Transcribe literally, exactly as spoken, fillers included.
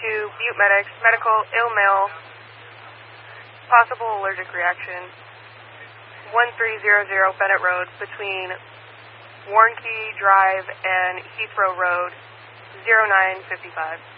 to Butte Medics, medical, ill male, possible allergic reaction, one three zero zero Bennett Road between Warnke Drive and Heathrow Road, zero nine five five.